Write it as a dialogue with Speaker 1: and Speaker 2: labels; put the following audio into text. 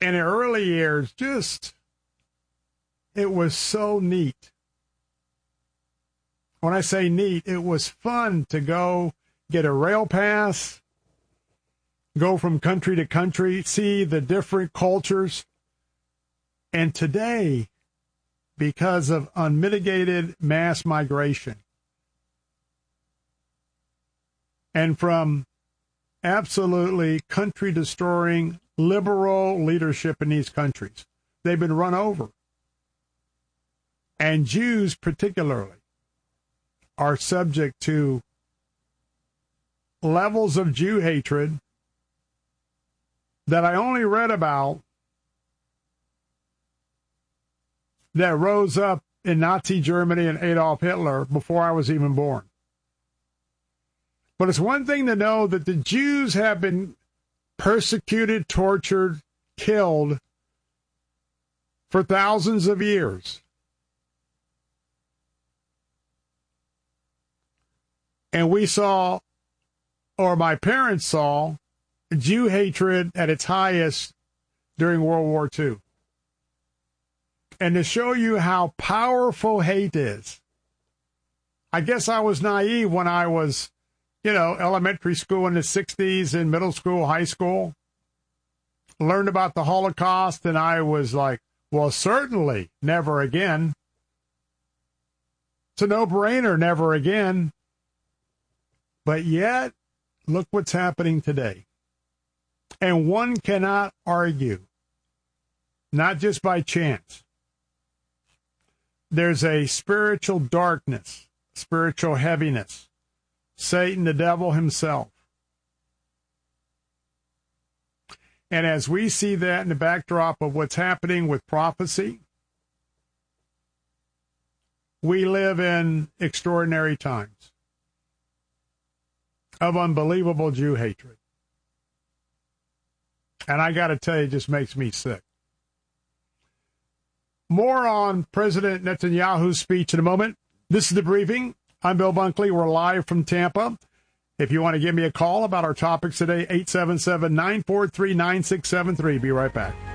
Speaker 1: in the early years, it was so neat. When I say neat, it was fun to go get a rail pass, go from country to country, see the different cultures. And today, because of unmitigated mass migration, and from absolutely country-destroying liberal leadership in these countries, they've been run over. And Jews particularly are subject to levels of Jew hatred that I only read about that rose up in Nazi Germany and Adolf Hitler before I was even born. But it's one thing to know that the Jews have been persecuted, tortured, killed for thousands of years. And we saw, or my parents saw, Jew hatred at its highest during World War II. And to show you how powerful hate is, I guess I was naive when I was, elementary school in the 60s, in middle school, high school. Learned about the Holocaust, and I was like, well, certainly never again. It's a no-brainer, never again. But yet, look what's happening today. And one cannot argue, not just by chance. There's a spiritual darkness, spiritual heaviness. Satan, the devil himself. And as we see that in the backdrop of what's happening with prophecy, we live in extraordinary times of unbelievable Jew hatred. And I got to tell you, it just makes me sick. More on President Netanyahu's speech in a moment. This is The Briefing. I'm Bill Bunkley. We're live from Tampa. If you want to give me a call about our topics today, 877-943-9673. Be right back.